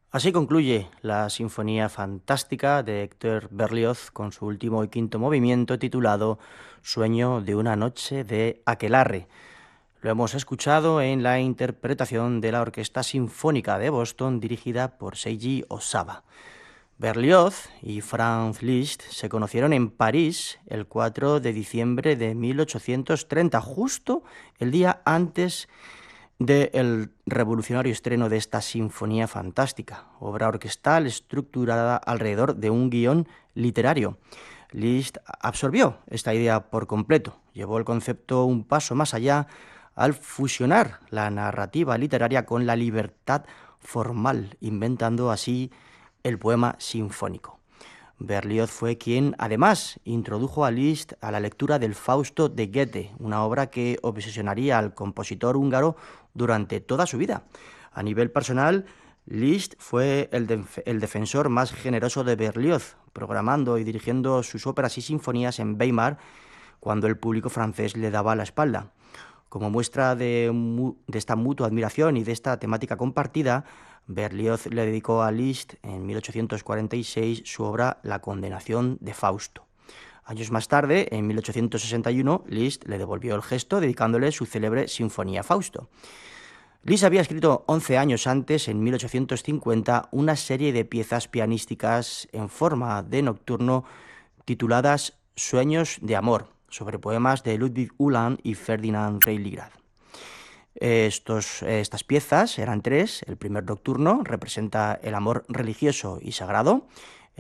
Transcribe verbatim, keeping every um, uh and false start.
Así concluye la Sinfonía Fantástica de Héctor Berlioz con su último y quinto movimiento titulado Sueño de una noche de aquelarre. Lo hemos escuchado en la interpretación de la Orquesta Sinfónica de Boston dirigida por Seiji Osawa. Berlioz y Franz Liszt se conocieron en París el cuatro de diciembre de mil ochocientos treinta, justo el día antes del revolucionario estreno de esta Sinfonía Fantástica, obra orquestal estructurada alrededor de un guión literario. Liszt absorbió esta idea por completo, llevó el concepto un paso más allá al fusionar la narrativa literaria con la libertad formal, inventando así el poema sinfónico. Berlioz fue quien, además, introdujo a Liszt a la lectura del Fausto de Goethe, una obra que obsesionaría al compositor húngaro durante toda su vida. A nivel personal, Liszt fue el, def el defensor más generoso de Berlioz, programando y dirigiendo sus óperas y sinfonías en Weimar cuando el público francés le daba la espalda. Como muestra de, de esta mutua admiración y de esta temática compartida, Berlioz le dedicó a Liszt en mil ochocientos cuarenta y seis su obra La condenación de Fausto. Años más tarde, en mil ochocientos sesenta y uno, Liszt le devolvió el gesto dedicándole su célebre Sinfonía Fausto. Liszt había escrito once años antes, en mil ochocientos cincuenta, una serie de piezas pianísticas en forma de nocturno tituladas Sueños de amor, sobre poemas de Ludwig Uhland y Ferdinand Freiligrath. Estos, estas piezas eran tres. El primer nocturno representa el amor religioso y sagrado.